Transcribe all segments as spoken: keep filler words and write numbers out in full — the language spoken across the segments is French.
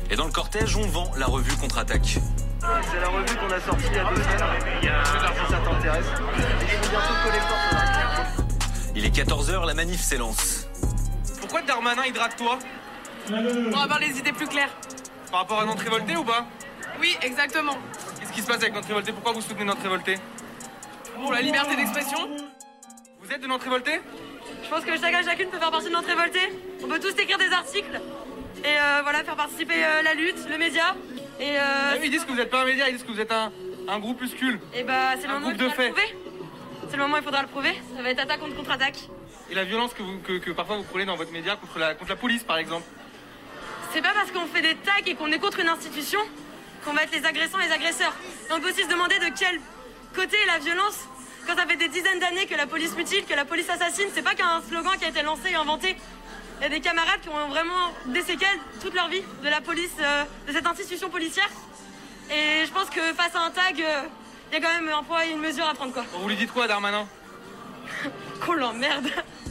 Et dans le cortège, on vend la revue Contre-Attaque. C'est la revue qu'on a sortie il y a deux semaines. Si ça t'intéresse. Ils sont bientôt collecteurs. Il est quatorze heures, la manif s'élance. Pourquoi Darmanin il drague toi? Pour avoir les idées plus claires. Par rapport à Nantes révoltée ou pas? Oui, exactement. Qu'est-ce qui se passe avec Nantes révoltée? Pourquoi vous soutenez Nantes révoltée? Pour la liberté d'expression. Vous êtes de Nantes révoltée? Je pense que chacun chacune peut faire partie de Nantes révoltée. On peut tous écrire des articles et euh, voilà, faire participer euh, la lutte, le média. Et euh, ah oui, ils disent que vous n'êtes pas un média, ils disent que vous êtes un, un groupuscule. Et bah c'est le un moment où il groupe de faudra le faits. prouver. C'est le moment où il faudra le prouver. Ça va être attaque contre contre-attaque. Et la violence que, vous, que, que parfois vous prenez dans votre média contre la, contre la police par exemple? C'est pas parce qu'on fait des tags et qu'on est contre une institution qu'on va être les agressants et les agresseurs. Et on peut aussi se demander de quel côté est la violence. Quand ça fait des dizaines d'années que la police mutile, que la police assassine, c'est pas qu'un slogan qui a été lancé et inventé. Il y a des camarades qui ont vraiment des séquelles toute leur vie de la police, euh, de cette institution policière. Et je pense que face à un tag, il euh, y a quand même un poids et une mesure à prendre, quoi. Vous lui dites quoi, Darmanin? Qu'on l'emmerde.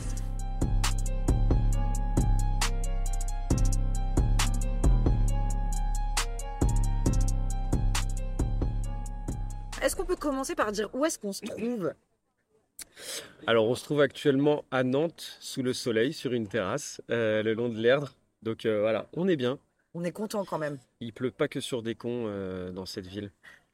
Est-ce qu'on peut commencer par dire où est-ce qu'on se trouve? Alors, on se trouve actuellement à Nantes, sous le soleil, sur une terrasse, euh, le long de l'Erdre. Donc euh, voilà, on est bien. On est content quand même. Il pleut pas que sur des cons euh, dans cette ville.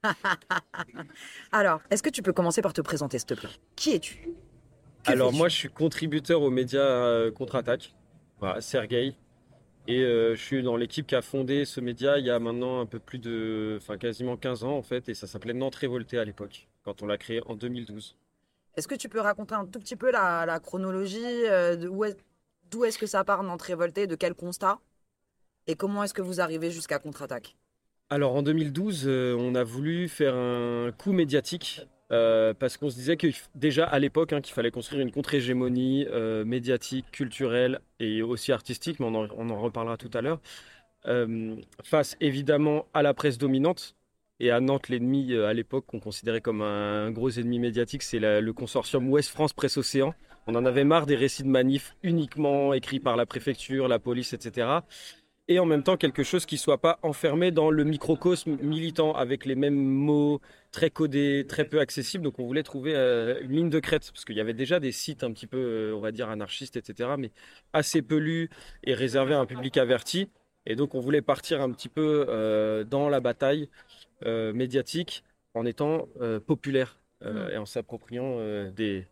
Alors, est-ce que tu peux commencer par te présenter, s'il te plaît? Qui es-tu? Que Alors fais-tu? moi, je suis contributeur aux médias euh, Contre-Attaque. Voilà, Sergueï. Et euh, je suis dans l'équipe qui a fondé ce média il y a maintenant un peu plus de... Enfin, quasiment quinze ans en fait. Et ça s'appelait Nantes Révoltée à l'époque, quand on l'a créé en deux mille douze. Est-ce que tu peux raconter un tout petit peu la, la chronologie euh, de où est, d'où est-ce que ça part, Nantes Révoltée, de quel constat? Et comment est-ce que vous arrivez jusqu'à Contre-Attaque? Alors en deux mille douze, euh, on a voulu faire un coup médiatique euh, parce qu'on se disait que déjà à l'époque hein, qu'il fallait construire une contre-hégémonie euh, médiatique, culturelle et aussi artistique, mais on en, on en reparlera tout à l'heure, euh, face évidemment à la presse dominante. Et à Nantes, l'ennemi euh, à l'époque qu'on considérait comme un, un gros ennemi médiatique, c'est la- le consortium Ouest France Presse Océan. On en avait marre des récits de manifs uniquement écrits par la préfecture, la police, et cetera. Et en même temps quelque chose qui soit pas enfermé dans le microcosme militant avec les mêmes mots très codés, très peu accessibles. Donc on voulait trouver euh, une ligne de crête parce qu'il y avait déjà des sites un petit peu, euh, on va dire, anarchistes, et cetera, mais assez peu lus et réservés à un public averti. Et donc on voulait partir un petit peu euh, dans la bataille euh, médiatique en étant euh, populaire euh, et en s'appropriant euh, des,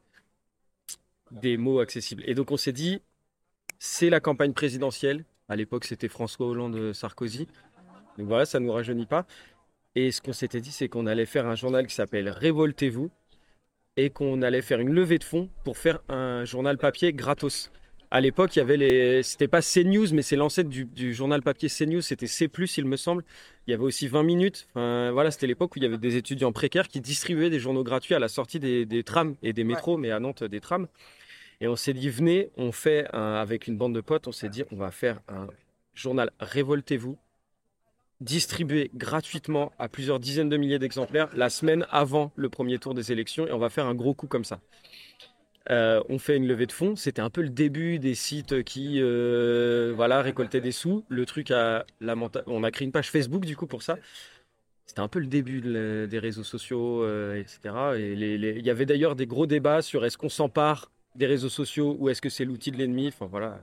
des mots accessibles. Et donc on s'est dit, c'est la campagne présidentielle. À l'époque, c'était François Hollande-Sarkozy. Donc voilà, ça ne nous rajeunit pas. Et ce qu'on s'était dit, c'est qu'on allait faire un journal qui s'appelle Révoltez-vous et qu'on allait faire une levée de fonds pour faire un journal papier gratos. À l'époque, il y avait les... C'était pas CNews, mais c'est l'ancêtre du, du journal papier CNews. C'était C plus, il me semble. Il y avait aussi vingt minutes. Enfin, voilà, c'était l'époque où il y avait des étudiants précaires qui distribuaient des journaux gratuits à la sortie des, des trams et des métros, mais à Nantes, des trams. Et on s'est dit, venez, on fait, un- avec une bande de potes, on s'est dit, on va faire un journal Révoltez-vous, distribué gratuitement à plusieurs dizaines de milliers d'exemplaires la semaine avant le premier tour des élections, et on va faire un gros coup comme ça. Euh, on fait une levée de fonds, c'était un peu le début des sites qui euh, voilà, récoltaient des sous. Le truc a lamenta- on a créé une page Facebook du coup pour ça. C'était un peu le début de- des réseaux sociaux, euh, et cetera. Et les- les- il y avait d'ailleurs des gros débats sur est-ce qu'on s'empare des réseaux sociaux ou est-ce que c'est l'outil de l'ennemi. Enfin voilà.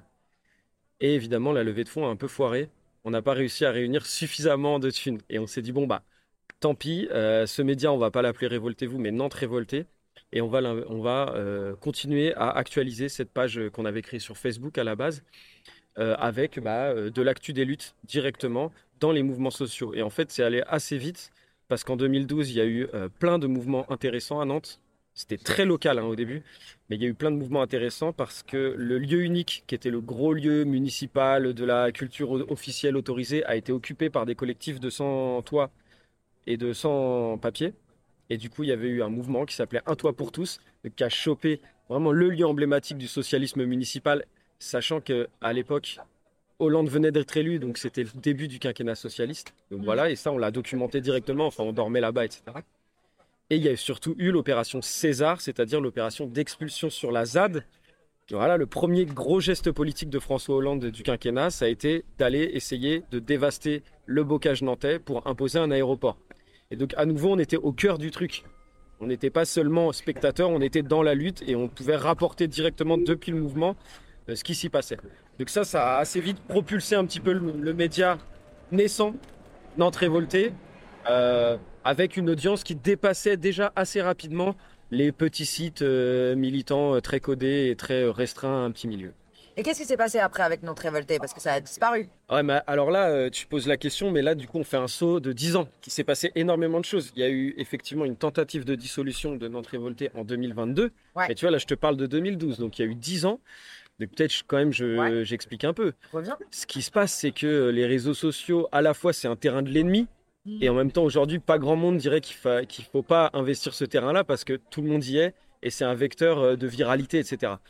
Et évidemment, la levée de fonds a un peu foiré. On n'a pas réussi à réunir suffisamment de thunes. Et on s'est dit, bon, bah, tant pis, euh, ce média, on va pas l'appeler Révoltez-vous, mais Nantes Révoltée. Et on va, l'in- on va euh, continuer à actualiser cette page qu'on avait créée sur Facebook à la base, euh, avec bah, euh, de l'actu des luttes directement dans les mouvements sociaux. Et en fait, c'est allé assez vite, parce qu'en deux mille douze, il y a eu euh, plein de mouvements intéressants à Nantes. C'était très local hein, au début, mais il y a eu plein de mouvements intéressants parce que le lieu unique, qui était le gros lieu municipal de la culture o- officielle autorisée, a été occupé par des collectifs de sans toit et de sans papier. Et du coup, il y avait eu un mouvement qui s'appelait Un toit pour tous, qui a chopé vraiment le lieu emblématique du socialisme municipal, sachant qu'à l'époque, Hollande venait d'être élu, donc c'était le début du quinquennat socialiste. Donc voilà, et ça, on l'a documenté directement, enfin, on dormait là-bas, et cetera. Et il y a surtout eu l'opération César, c'est-à-dire l'opération d'expulsion sur la Z A D, Voilà, le premier gros geste politique de François Hollande du quinquennat, ça a été d'aller essayer de dévaster le bocage nantais pour imposer un aéroport. Et donc à nouveau, on était au cœur du truc. On n'était pas seulement spectateurs, on était dans la lutte et on pouvait rapporter directement depuis le mouvement euh, ce qui s'y passait. Donc ça, ça a assez vite propulsé un petit peu le, le média naissant, Nantes révoltée, euh, avec une audience qui dépassait déjà assez rapidement les petits sites euh, militants euh, très codés et très euh, restreints à un petit milieu. Et qu'est-ce qui s'est passé après avec Nantes révoltée? Parce que ça a disparu. Ouais, mais alors là, euh, tu poses la question, mais là, du coup, on fait un saut de dix ans. Il s'est passé énormément de choses. Il y a eu effectivement une tentative de dissolution de Nantes révoltée en deux mille vingt-deux. Ouais. Mais tu vois, là, je te parle de deux mille douze, donc il y a eu dix ans. Donc peut-être quand même, je, Ouais. j'explique un peu. Reviens. Ce qui se passe, c'est que les réseaux sociaux, à la fois, c'est un terrain de l'ennemi. Et en même temps, aujourd'hui, pas grand monde dirait qu'il fa... qu'il faut pas investir ce terrain-là parce que tout le monde y est et c'est un vecteur de viralité, et cetera.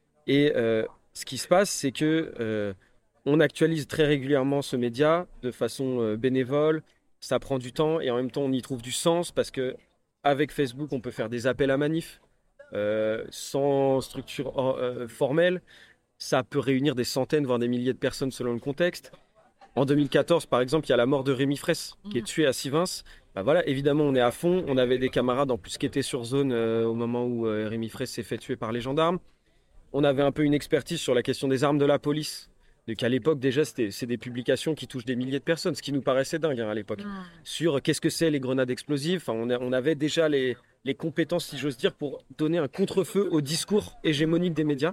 Et euh, ce qui se passe, c'est que euh, on actualise très régulièrement ce média de façon euh, bénévole. Ça prend du temps et en même temps, on y trouve du sens parce que avec Facebook, on peut faire des appels à manif euh, sans structure euh, formelle. Ça peut réunir des centaines, voire des milliers de personnes selon le contexte. En deux mille quatorze, par exemple, il y a la mort de Rémi Fraisse, qui est tué à Sivins. Ben voilà, évidemment, on est à fond. On avait des camarades en plus qui étaient sur zone euh, au moment où euh, Rémi Fraisse s'est fait tuer par les gendarmes. On avait un peu une expertise sur la question des armes de la police. Donc à l'époque, déjà, c'était, c'est des publications qui touchent des milliers de personnes, ce qui nous paraissait dingue hein, à l'époque. Mmh. Sur qu'est-ce que c'est les grenades explosives. Enfin, on, a, on avait déjà les, les compétences, si j'ose dire, pour donner un contre-feu au discours hégémonique des médias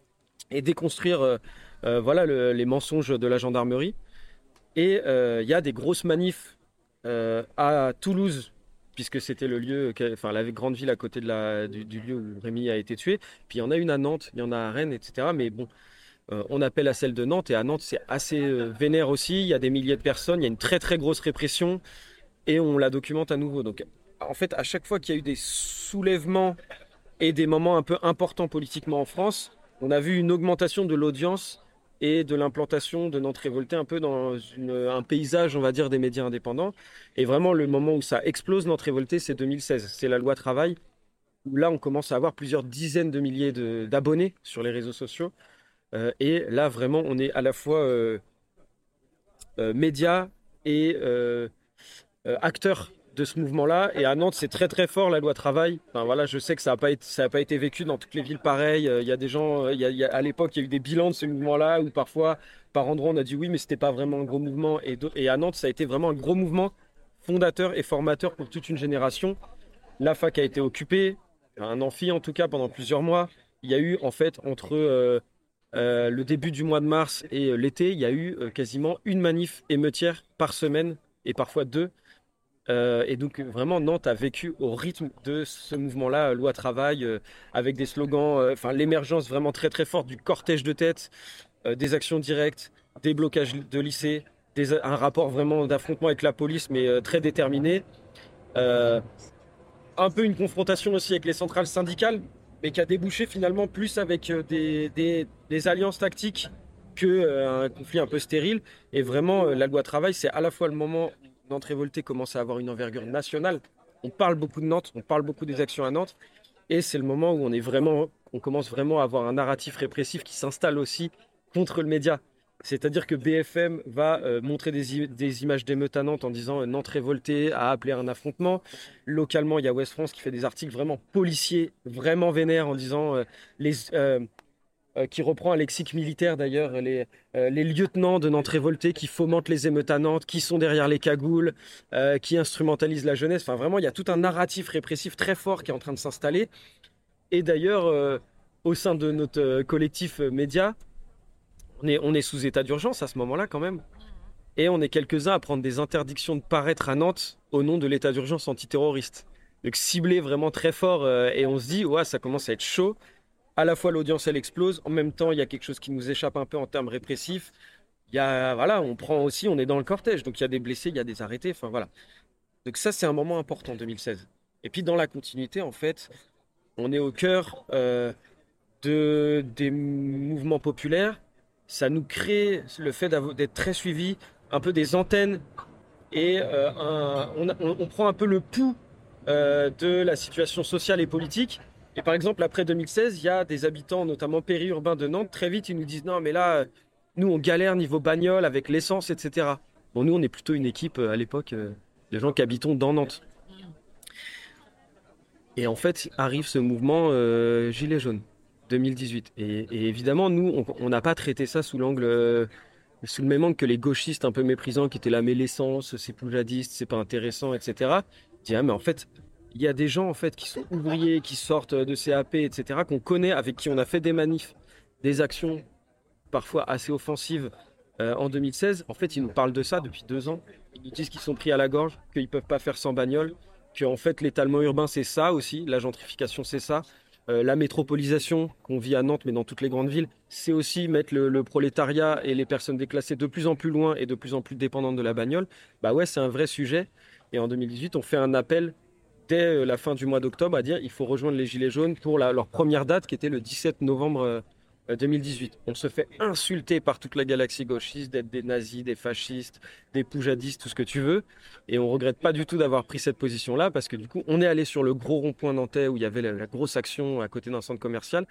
et déconstruire euh, euh, voilà, le, les mensonges de la gendarmerie. Et il euh, y a des grosses manifs euh, à Toulouse, puisque c'était le lieu, enfin la grande ville à côté de la, du, du lieu où Rémi a été tué. Puis il y en a une à Nantes, il y en a à Rennes, et cetera. Mais bon, euh, on appelle à celle de Nantes. Et à Nantes, c'est assez euh, vénère aussi. Il y a des milliers de personnes, il y a une très très grosse répression. Et on la documente à nouveau. Donc en fait, à chaque fois qu'il y a eu des soulèvements et des moments un peu importants politiquement en France, on a vu une augmentation de l'audience et de l'implantation de Nantes révoltée un peu dans une, un paysage, on va dire, des médias indépendants. Et vraiment, le moment où ça explose, Nantes révoltée, c'est deux mille seize. C'est la loi travail, où là, on commence à avoir plusieurs dizaines de milliers de, d'abonnés sur les réseaux sociaux. Euh, et là, vraiment, on est à la fois euh, euh, médias et euh, euh, acteurs de ce mouvement-là. Et à Nantes, c'est très très fort la loi travail. Enfin, voilà, je sais que ça n'a pas été, ça a pas été vécu dans toutes les villes pareil. Il y a des gens, il y a, il y a, à l'époque, il y a eu des bilans de ce mouvement-là où parfois, par endroits, on a dit oui, mais c'était pas vraiment un gros mouvement. Et, et à Nantes, ça a été vraiment un gros mouvement fondateur et formateur pour toute une génération. La fac a été occupée, un amphi en tout cas, pendant plusieurs mois. Il y a eu en fait entre euh, euh, le début du mois de mars et euh, l'été, il y a eu euh, quasiment une manif émeutière par semaine et parfois deux. Euh, et donc vraiment Nantes a vécu au rythme de ce mouvement-là, loi travail, euh, avec des slogans, enfin euh, l'émergence vraiment très très forte du cortège de tête, euh, des actions directes, des blocages de lycées, des, un rapport vraiment d'affrontement avec la police mais euh, très déterminé. Euh, un peu une confrontation aussi avec les centrales syndicales, mais qui a débouché finalement plus avec euh, des, des, des alliances tactiques que euh, un conflit un peu stérile. Et vraiment euh, la loi travail, c'est à la fois le moment Nantes révoltée commence à avoir une envergure nationale. On parle beaucoup de Nantes, on parle beaucoup des actions à Nantes. Et c'est le moment où on, est vraiment, on commence vraiment à avoir un narratif répressif qui s'installe aussi contre le média. C'est-à-dire que B F M va euh, montrer des, des images d'émeutes à Nantes en disant euh, Nantes révoltée a appelé à un affrontement. Localement, il y a Ouest France qui fait des articles vraiment policiers, vraiment vénères en disant euh, les... Euh, qui reprend un lexique militaire d'ailleurs, les, euh, les lieutenants de Nantes révoltée qui fomentent les émeutes à Nantes, qui sont derrière les cagoules, euh, qui instrumentalisent la jeunesse. Enfin vraiment, il y a tout un narratif répressif très fort qui est en train de s'installer. Et d'ailleurs, euh, au sein de notre euh, collectif euh, média, on est, on est sous état d'urgence à ce moment-là quand même. Et on est quelques-uns à prendre des interdictions de paraître à Nantes au nom de l'état d'urgence antiterroriste. Donc ciblé vraiment très fort euh, et on se dit, ouais, ça commence à être chaud. À la fois l'audience elle explose, en même temps il y a quelque chose qui nous échappe un peu en termes répressifs. Il y a, voilà, on prend aussi, on est dans le cortège, donc il y a des blessés, il y a des arrêtés, enfin voilà. Donc ça c'est un moment important deux mille seize. Et puis dans la continuité en fait, on est au cœur euh, de, des mouvements populaires. Ça nous crée le fait d'être très suivis, un peu des antennes et euh, un, on, on, on prend un peu le pouls euh, de la situation sociale et politique. Et par exemple, après deux mille seize, il y a des habitants, notamment périurbains de Nantes, très vite, ils nous disent non, mais là, nous, on galère niveau bagnole avec l'essence, et cetera. Bon, nous, on est plutôt une équipe à l'époque euh, de gens qui habitons dans Nantes. Et en fait, arrive ce mouvement euh, Gilets jaunes, deux mille dix-huit. Et, et évidemment, nous, on n'a pas traité ça sous l'angle, euh, sous le même angle que les gauchistes un peu méprisants qui étaient là, mais l'essence, c'est poujadiste, c'est pas intéressant, et cetera. Je dis, ah, mais en fait, il y a des gens en fait qui sont ouvriers, qui sortent de C A P, et cetera, qu'on connaît, avec qui on a fait des manifs, des actions parfois assez offensives euh, en deux mille seize. En fait, ils nous parlent de ça depuis deux ans. Ils nous disent qu'ils sont pris à la gorge, qu'ils ne peuvent pas faire sans bagnole, que en fait, l'étalement urbain, c'est ça aussi. La gentrification, c'est ça. Euh, la métropolisation qu'on vit à Nantes, mais dans toutes les grandes villes, c'est aussi mettre le, le prolétariat et les personnes déclassées de plus en plus loin et de plus en plus dépendantes de la bagnole. Bah ouais, c'est un vrai sujet. Et en deux mille dix-huit, on fait un appel dès la fin du mois d'octobre à dire il faut rejoindre les Gilets jaunes pour la, leur première date qui était le dix-sept novembre deux mille dix-huit. On se fait insulter par toute la galaxie gauchiste d'être des nazis, des fascistes, des poujadistes, tout ce que tu veux. Et on regrette pas du tout d'avoir pris cette position-là parce que du coup, on est allé sur le gros rond-point nantais où il y avait la, la grosse action à côté d'un centre commercial.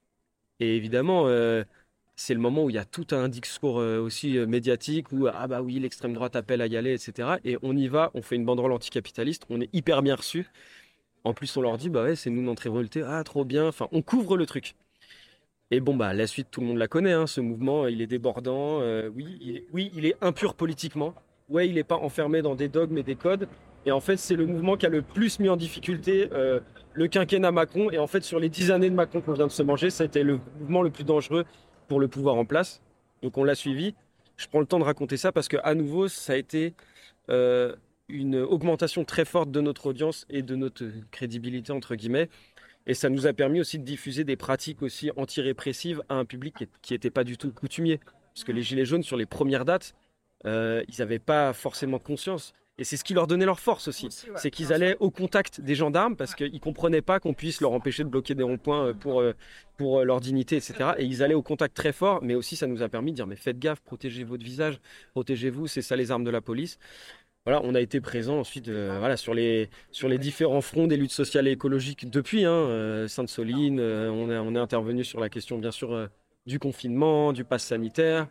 Et évidemment, euh, c'est le moment où il y a tout un discours euh, aussi euh, médiatique où ah bah oui, l'extrême droite appelle à y aller, et cetera. Et on y va, on fait une banderole anticapitaliste, on est hyper bien reçus. En plus, on leur dit bah ouais, c'est nous Nantes révoltés, ah trop bien. Enfin, on couvre le truc. Et bon bah la suite, tout le monde la connaît. Hein, ce mouvement, il est débordant. Euh, oui, il est, oui, il est impur politiquement. Ouais, il n'est pas enfermé dans des dogmes et des codes. Et en fait, c'est le mouvement qui a le plus mis en difficulté euh, le quinquennat Macron. Et en fait, sur les dix années de Macron qu'on vient de se manger, ça a été le mouvement le plus dangereux pour le pouvoir en place. Donc on l'a suivi. Je prends le temps de raconter ça parce qu'à nouveau, ça a été euh, une augmentation très forte de notre audience et de notre crédibilité, entre guillemets. Et ça nous a permis aussi de diffuser des pratiques aussi anti-répressives à un public qui n'était pas du tout coutumier. Parce que les Gilets jaunes, sur les premières dates, euh, ils n'avaient pas forcément conscience. Et c'est ce qui leur donnait leur force aussi. aussi ouais, c'est qu'ils allaient au contact des gendarmes parce qu'ils ne comprenaient pas qu'on puisse leur empêcher de bloquer des ronds-points pour, pour leur dignité, et cetera. Et ils allaient au contact très fort, mais aussi ça nous a permis de dire mais faites gaffe, protégez votre visage, protégez-vous, c'est ça les armes de la police. Voilà, on a été présents ensuite euh, voilà, sur, les, sur les différents fronts des luttes sociales et écologiques depuis, hein, euh, Sainte-Soline, euh, on, a, on est intervenu sur la question bien sûr euh, du confinement, du pass sanitaire.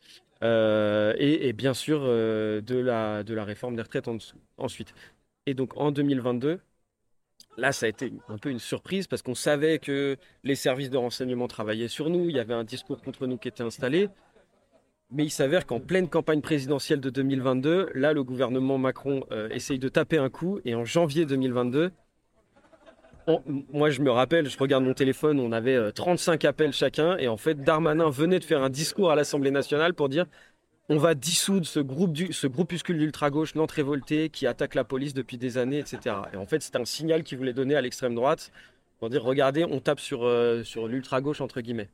Euh, et, et bien sûr euh, de, la, de la réforme des retraites en dessous, ensuite. Et donc en deux mille vingt-deux, là ça a été un peu une surprise parce qu'on savait que les services de renseignement travaillaient sur nous, il y avait un discours contre nous qui était installé, mais il s'avère qu'en pleine campagne présidentielle de deux mille vingt-deux, là le gouvernement Macron euh, essaye de taper un coup et en janvier deux mille vingt-deux, on, moi je me rappelle, je regarde mon téléphone, on avait euh, trente-cinq appels chacun et en fait Darmanin venait de faire un discours à l'Assemblée nationale pour dire on va dissoudre ce, groupe du, ce groupuscule d'ultra-gauche Nantes révolté qui attaque la police depuis des années, et cetera. Et en fait c'était un signal qu'il voulait donner à l'extrême droite pour dire regardez, on tape sur, euh, sur l'ultra-gauche entre guillemets.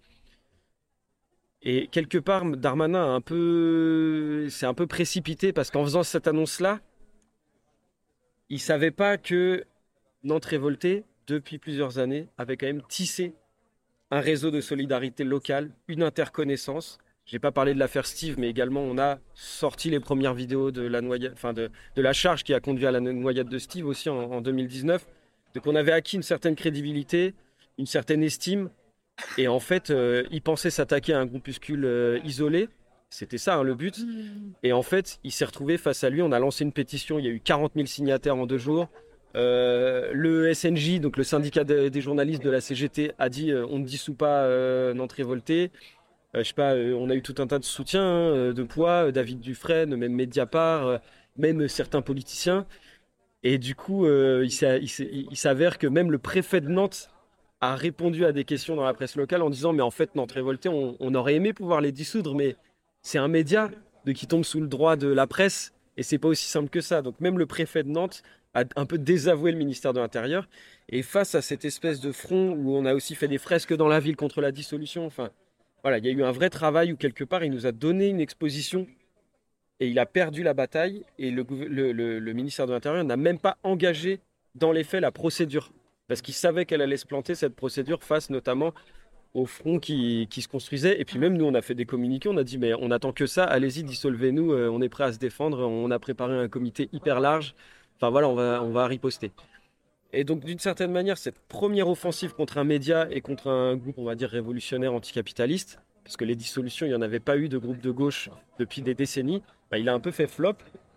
Et quelque part Darmanin a un peu, c'est un peu précipité parce qu'en faisant cette annonce-là, il ne savait pas que Nantes révolté depuis plusieurs années, avait quand même tissé un réseau de solidarité locale, une interconnaissance. Je n'ai pas parlé de l'affaire Steve, mais également on a sorti les premières vidéos de la noyade, enfin de, de la charge qui a conduit à la noyade de Steve aussi en, en deux mille dix-neuf. Donc on avait acquis une certaine crédibilité, une certaine estime, et en fait, euh, il pensait s'attaquer à un groupuscule euh, isolé. C'était ça hein, le but. Et en fait, il s'est retrouvé face à lui. On a lancé une pétition, il y a eu quarante mille signataires en deux jours. Euh, le S N J, donc le syndicat de, des journalistes de la C G T, a dit euh, on ne dissout pas euh, Nantes révolté. Euh, je sais pas, euh, on a eu tout un tas de soutiens, hein, de poids, euh, David Dufresne, même Mediapart, euh, même certains politiciens. Et du coup, euh, il, il, il s'avère que même le préfet de Nantes a répondu à des questions dans la presse locale en disant mais en fait Nantes révolté, on, on aurait aimé pouvoir les dissoudre, mais c'est un média de qui tombe sous le droit de la presse et c'est pas aussi simple que ça. Donc même le préfet de Nantes a un peu désavoué le ministère de l'Intérieur. Et face à cette espèce de front où on a aussi fait des fresques dans la ville contre la dissolution, enfin, voilà, il y a eu un vrai travail où quelque part il nous a donné une exposition et il a perdu la bataille et le, le, le, le ministère de l'Intérieur n'a même pas engagé dans les faits la procédure parce qu'il savait qu'elle allait se planter cette procédure face notamment au front qui, qui se construisait. Et puis même nous on a fait des communiqués, on a dit mais on attend que ça, allez-y dissolvez-nous, on est prêt à se défendre, on a préparé un comité hyper large. Enfin voilà, on va, on va riposter. Et donc, d'une certaine manière, cette première offensive contre un média et contre un groupe, on va dire, révolutionnaire anticapitaliste, parce que les dissolutions, il n'y en avait pas eu de groupe de gauche depuis des décennies, bah, il a un peu fait flop.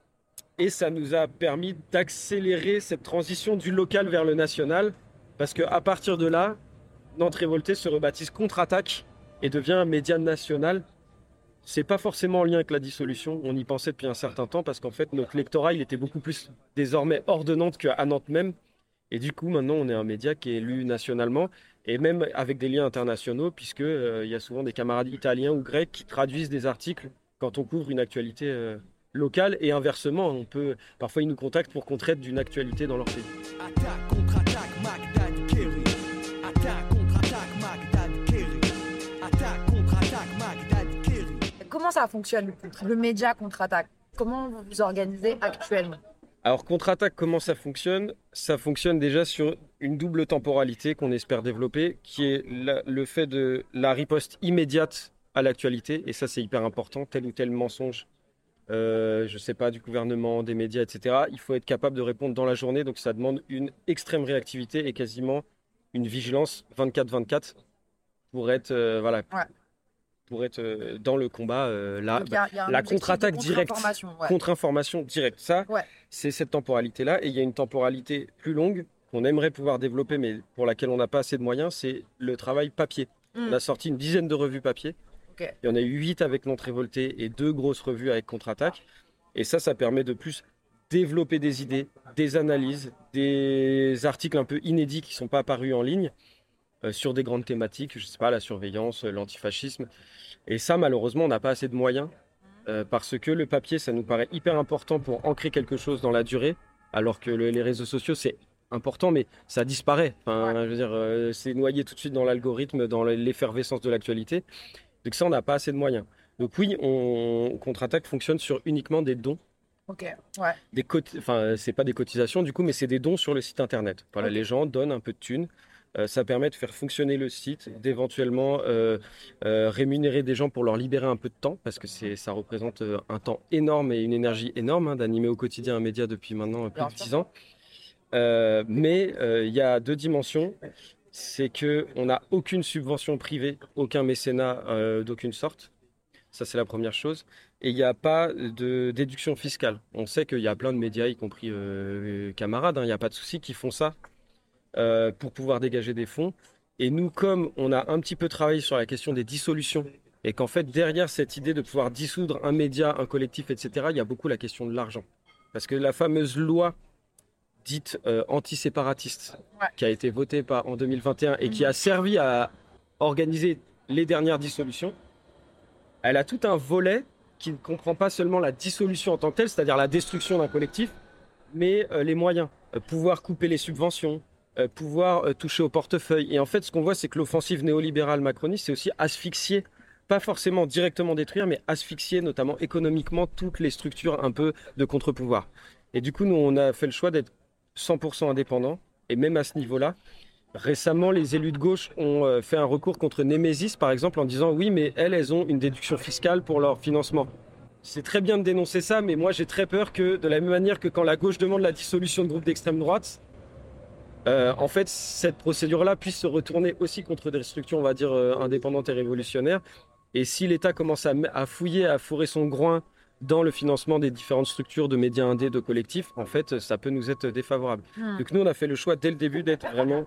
Et ça nous a permis d'accélérer cette transition du local vers le national, parce qu'à partir de là, Nantes Révoltée se rebaptise Contre-Attaque et devient un média national. C'est pas forcément en lien avec la dissolution, on y pensait depuis un certain temps, parce qu'en fait, notre lectorat, il était beaucoup plus désormais hors de Nantes qu'à Nantes même. Et du coup, maintenant, on est un média qui est lu nationalement, et même avec des liens internationaux, puisqu'il euh, y a souvent des camarades italiens ou grecs qui traduisent des articles quand on couvre une actualité euh, locale, et inversement, on peut, parfois ils nous contactent pour qu'on traite d'une actualité dans leur pays. Attaque, contre-attaque, Magdad Kerry. Attaque, contre-attaque, Magdad Kerry. Attaque, contre-attaque, Magdad Kerry. Comment ça fonctionne, le média contre-attaque? Comment vous vous organisez actuellement? Alors, Contre-Attaque, comment ça fonctionne? Ça fonctionne déjà sur une double temporalité qu'on espère développer, qui est la, le fait de la riposte immédiate à l'actualité, et ça c'est hyper important, tel ou tel mensonge, euh, je ne sais pas, du gouvernement, des médias, et cetera. Il faut être capable de répondre dans la journée, donc ça demande une extrême réactivité et quasiment une vigilance vingt-quatre vingt-quatre pour être, euh, voilà, Ouais. pour être euh, dans le combat, euh, là, Donc, il y a- il y a un la objectif de contre-attaque directe. contre-information, ouais. Contre-information directe. Ça, Ouais. c'est cette temporalité-là. Et il y a une temporalité plus longue qu'on aimerait pouvoir développer, mais pour laquelle on n'a pas assez de moyens, c'est le travail papier. Mm. On a sorti une dizaine de revues papier. Ok. Il y en a eu huit avec Nantes Révoltée et deux grosses revues avec Contre-Attaque. Et ça, ça permet de plus développer des idées, des analyses, des articles un peu inédits qui ne sont pas apparus en ligne euh, sur des grandes thématiques, je ne sais pas, la surveillance, euh, l'antifascisme. Et ça, malheureusement, on n'a pas assez de moyens euh, parce que le papier, ça nous paraît hyper important pour ancrer quelque chose dans la durée, alors que le- les réseaux sociaux, c'est important, mais ça disparaît. Enfin, je veux dire, euh, c'est noyé tout de suite dans l'algorithme, dans l'effervescence de l'actualité. Donc ça, on n'a pas assez de moyens. Donc oui, on, Contre-Attaque fonctionne sur uniquement des dons. Ok, ouais. Des coti- enfin, c'est pas des cotisations du coup, mais c'est des dons sur le site internet. Voilà, Ok. les gens donnent un peu de thunes. Euh, ça permet de faire fonctionner le site, d'éventuellement euh, euh, rémunérer des gens pour leur libérer un peu de temps, parce que c'est, ça représente euh, un temps énorme et une énergie énorme hein, d'animer au quotidien un média depuis maintenant euh, plus Bien de sûr. dix ans. Euh, mais euh, il y a deux dimensions. C'est qu'on n'a aucune subvention privée, aucun mécénat euh, d'aucune sorte. Ça, c'est la première chose. Et il n'y a pas de déduction fiscale. On sait qu'il y a plein de médias, y compris euh, camarades, hein, il n'y a pas de souci, qui font ça euh, pour pouvoir dégager des fonds. Et nous, comme on a un petit peu travaillé sur la question des dissolutions, et qu'en fait, derrière cette idée de pouvoir dissoudre un média, un collectif, et cetera, il y a beaucoup la question de l'argent. Parce que la fameuse loi dite euh, anti-séparatiste, Ouais. qui a été votée par, en deux mille vingt et un et qui a servi à organiser les dernières dissolutions, elle a tout un volet qui ne comprend pas seulement la dissolution en tant que telle, c'est-à-dire la destruction d'un collectif, mais euh, les moyens. Euh, pouvoir couper les subventions, euh, pouvoir euh, toucher au portefeuille. Et en fait, ce qu'on voit, c'est que l'offensive néolibérale macroniste, c'est aussi asphyxier, pas forcément directement détruire, mais asphyxier notamment économiquement toutes les structures un peu de contre-pouvoir. Et du coup, nous, on a fait le choix d'être cent pour cent indépendants, et même à ce niveau-là, récemment, les élus de gauche ont euh, fait un recours contre Nemesis, par exemple, en disant oui, mais elles, elles ont une déduction fiscale pour leur financement. C'est très bien de dénoncer ça, mais moi, j'ai très peur que, de la même manière que quand la gauche demande la dissolution de groupes d'extrême droite, euh, en fait, cette procédure-là puisse se retourner aussi contre des structures, on va dire, euh, indépendantes et révolutionnaires. Et si l'État commence à, à fouiller, à fourrer son groin dans le financement des différentes structures de médias indés, de collectifs, en fait, ça peut nous être défavorable. Hmm. Donc nous, on a fait le choix dès le début d'être vraiment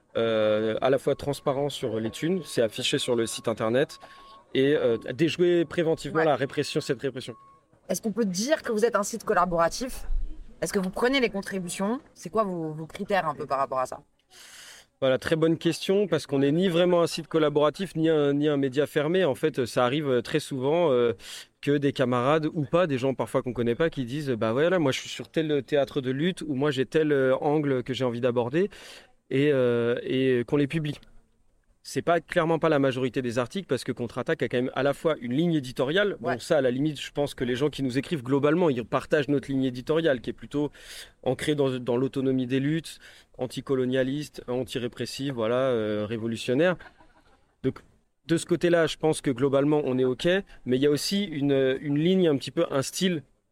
euh, à la fois transparent sur les thunes, c'est affiché sur le site internet, et euh, déjouer préventivement Ouais. la répression, cette répression. Est-ce qu'on peut dire que vous êtes un site collaboratif? Est-ce que vous prenez les contributions? C'est quoi vos, vos critères un peu par rapport à ça? Voilà, très bonne question, parce qu'on n'est ni vraiment un site collaboratif, ni un, ni un média fermé. En fait, ça arrive très souvent euh, que des camarades ou pas, des gens parfois qu'on ne connaît pas, qui disent « bah voilà, moi je suis sur tel théâtre de lutte » ou « moi j'ai tel euh, angle que j'ai envie d'aborder » et, euh, et qu'on les publie. C'est pas clairement pas la majorité des articles, parce que Contre-Attaque a quand même à la fois une ligne éditoriale. Bon, Ouais. ça, à la limite, je pense que les gens qui nous écrivent globalement, ils partagent notre ligne éditoriale, qui est plutôt ancrée dans, dans l'autonomie des luttes, anticolonialiste, anti-répressive, voilà, euh, révolutionnaire. Donc, de ce côté-là, je pense que globalement, on est OK. Mais il y a aussi une, une ligne, un petit peu un style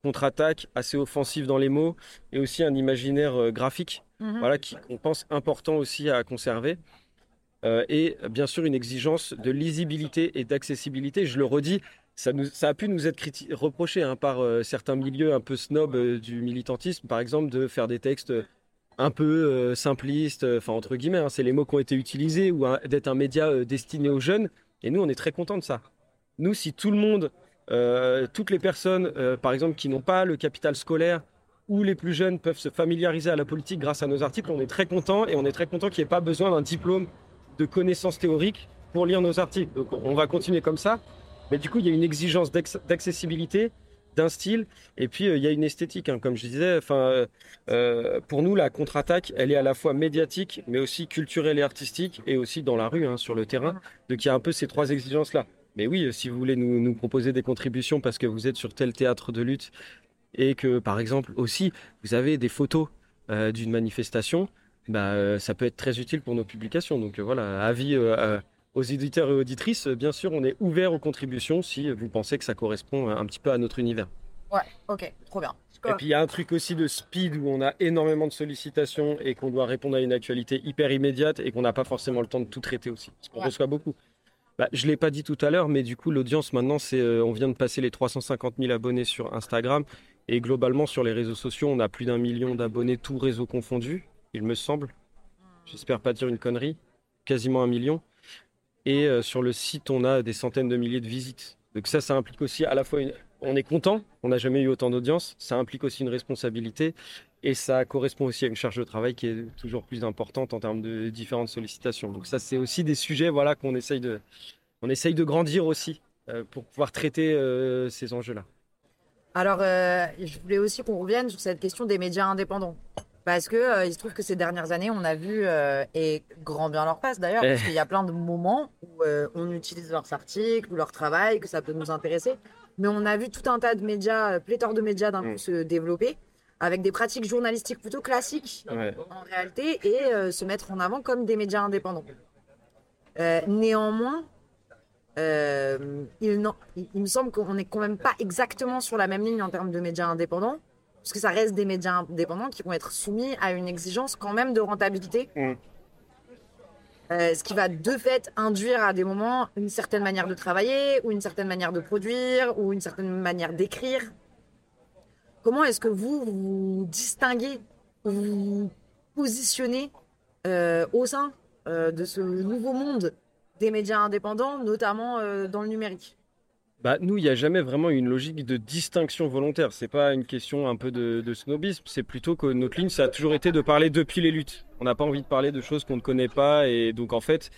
contre-attaque, assez offensif dans les mots, et aussi un imaginaire euh, graphique, Mhm. voilà, qui, qu'on pense important aussi à conserver. Euh, et bien sûr une exigence de lisibilité et d'accessibilité. Je le redis, ça, nous, ça a pu nous être criti- reproché hein, par euh, certains milieux un peu snob euh, du militantisme, par exemple, de faire des textes un peu euh, simplistes, enfin entre guillemets, hein, c'est les mots qui ont été utilisés, ou un- d'être un média euh, destiné aux jeunes. Et nous, on est très contents de ça. Nous, si tout le monde, euh, toutes les personnes, euh, par exemple, qui n'ont pas le capital scolaire, ou les plus jeunes peuvent se familiariser à la politique grâce à nos articles, on est très contents, et on est très contents qu'il n'y ait pas besoin d'un diplôme de connaissances théoriques pour lire nos articles. Donc on va continuer comme ça. Mais du coup, il y a une exigence d'ac- d'accessibilité, d'un style, et puis euh, il y a une esthétique, hein, comme je disais. Enfin, euh, euh, pour nous, la contre-attaque, elle est à la fois médiatique, mais aussi culturelle et artistique, et aussi dans la rue, hein, sur le terrain. Donc il y a un peu ces trois exigences-là. Mais oui, euh, si vous voulez nous, nous proposer des contributions parce que vous êtes sur tel théâtre de lutte, et que, par exemple, aussi, vous avez des photos euh, d'une manifestation, bah, euh, ça peut être très utile pour nos publications. Donc euh, voilà, avis euh, euh, aux éditeurs et auditrices, euh, bien sûr, on est ouvert aux contributions si vous pensez que ça correspond un petit peu à notre univers. Ouais, ok, trop bien. Et puis il y a un truc aussi de speed où on a énormément de sollicitations et qu'on doit répondre à une actualité hyper immédiate et qu'on n'a pas forcément le temps de tout traiter aussi, parce qu'on Ouais. reçoit beaucoup. Bah, je ne l'ai pas dit tout à l'heure, mais du coup l'audience maintenant, c'est, euh, on vient de passer les trois cent cinquante mille abonnés sur Instagram, et globalement sur les réseaux sociaux, on a plus d'un million d'abonnés, tous réseaux confondus, il me semble. J'espère pas dire une connerie, quasiment un million. Et euh, sur le site, on a des centaines de milliers de visites. Donc ça, ça implique aussi à la fois, une... on est content, on n'a jamais eu autant d'audience, ça implique aussi une responsabilité, et ça correspond aussi à une charge de travail qui est toujours plus importante en termes de différentes sollicitations. Donc ça, c'est aussi des sujets, voilà, qu'on essaye de, on essaye de grandir aussi euh, pour pouvoir traiter euh, ces enjeux-là. Alors, euh, je voulais aussi qu'on revienne sur cette question des médias indépendants. Parce que euh, il se trouve que ces dernières années, on a vu, euh, et grand bien leur passe d'ailleurs, Eh. parce qu'il y a plein de moments où euh, on utilise leurs articles ou leur travail, que ça peut nous intéresser. Mais on a vu tout un tas de médias, euh, pléthore de médias d'un coup Mm. se développer, avec des pratiques journalistiques plutôt classiques Ouais. en réalité, et euh, se mettre en avant comme des médias indépendants. Euh, néanmoins, euh, il, n'en- il- il me semble qu'on n'est quand même pas exactement sur la même ligne en termes de médias indépendants, parce que ça reste des médias indépendants qui vont être soumis à une exigence quand même de rentabilité, Mm. Euh, ce qui va de fait induire à des moments une certaine manière de travailler, ou une certaine manière de produire, ou une certaine manière d'écrire. Comment est-ce que vous vous distinguez, vous vous positionnez euh, au sein euh, de ce nouveau monde des médias indépendants, notamment euh, dans le numérique? Bah, nous, il n'y a jamais vraiment eu une logique de distinction volontaire. C'est pas une question un peu de, de snobisme, c'est plutôt que notre ligne, ça a toujours été de parler depuis les luttes. On n'a pas envie de parler de choses qu'on ne connaît pas, et donc en fait,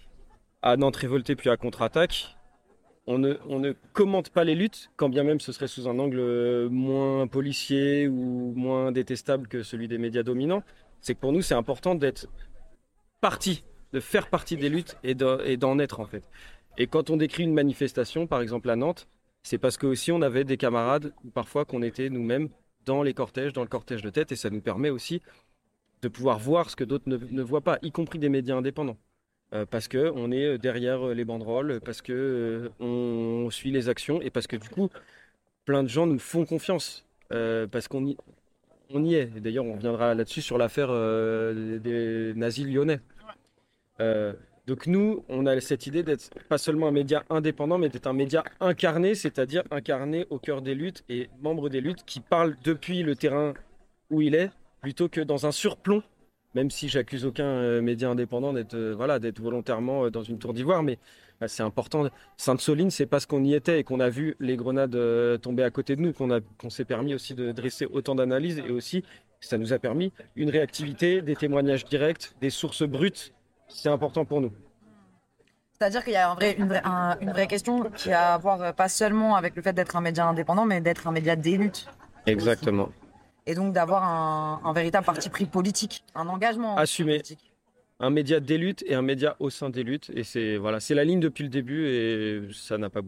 à Nantes Révoltée puis à Contre-Attaque, on ne, on ne commente pas les luttes, quand bien même ce serait sous un angle euh, moins policier ou moins détestable que celui des médias dominants. C'est que pour nous, c'est important d'être partie, de faire partie des luttes et de- et d'en être en fait. Et quand on décrit une manifestation, par exemple à Nantes, c'est parce que aussi on avait des camarades, ou parfois qu'on était nous-mêmes dans les cortèges, dans le cortège de tête, et ça nous permet aussi de pouvoir voir ce que d'autres ne, ne voient pas, y compris des médias indépendants. Euh, parce qu'on est derrière les banderoles, parce qu'on euh, on suit les actions, et parce que du coup, plein de gens nous font confiance, euh, parce qu'on y, on y est. Et d'ailleurs, on reviendra là-dessus sur l'affaire euh, des nazis lyonnais. Euh, donc nous, on a cette idée d'être pas seulement un média indépendant, mais d'être un média incarné, c'est-à-dire incarné au cœur des luttes et membre des luttes qui parle depuis le terrain où il est, plutôt que dans un surplomb, même si j'accuse aucun euh, média indépendant d'être euh, voilà, d'être volontairement euh, dans une tour d'ivoire, mais euh, c'est important. Sainte-Soline, c'est parce qu'on y était et qu'on a vu les grenades euh, tomber à côté de nous qu'on a, qu'on s'est permis aussi de dresser autant d'analyses, et aussi ça nous a permis une réactivité, des témoignages directs, des sources brutes. C'est important pour nous. C'est-à-dire qu'il y a un vrai- une, vraie, un- une vraie question qui a à voir euh, pas seulement avec le fait d'être un média indépendant, mais d'être un média des luttes. Exactement. Et donc d'avoir un, un véritable parti pris politique, un engagement Assumé. politique. Un média des luttes et un média au sein des luttes. Et c'est voilà, c'est la ligne depuis le début, et ça n'a pas bougé.